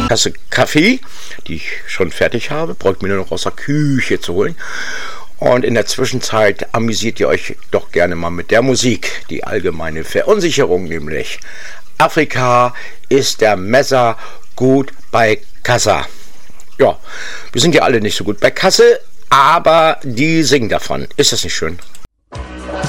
Tasse Kaffee, die ich schon fertig habe, braucht mir nur noch aus der Küche zu holen. Und in der Zwischenzeit amüsiert ihr euch doch gerne mal mit der Musik. Die allgemeine Verunsicherung nämlich. Afrika ist der Messer gut bei Kassa. Ja, wir sind ja alle nicht so gut bei Kasse, aber die singen davon. Ist das nicht schön?